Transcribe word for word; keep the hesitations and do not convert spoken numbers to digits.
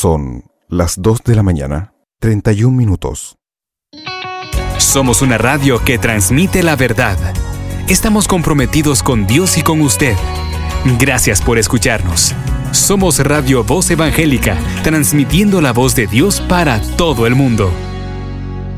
Son las dos de la mañana, treinta y un minutos. Somos una radio que transmite la verdad. Estamos comprometidos con Dios y con usted. Gracias por escucharnos. Somos Radio Voz Evangélica, transmitiendo la voz de Dios para todo el mundo.